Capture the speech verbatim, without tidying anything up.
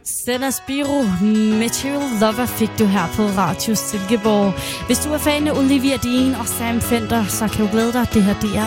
Senna Spiro, Material Lover fik du her på Radio Silkeborg. Hvis du er fan af Olivia Dean og Sam Fender, så kan du glæde dig. Det her det er